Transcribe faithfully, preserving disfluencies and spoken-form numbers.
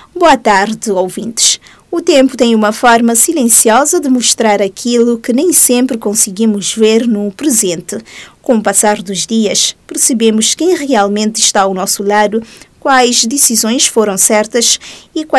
Boa tarde, ouvintes. O tempo tem uma forma silenciosa de mostrar aquilo que nem sempre conseguimos ver no presente. Com o passar dos dias, percebemos quem realmente está ao nosso lado, quais decisões foram certas e quais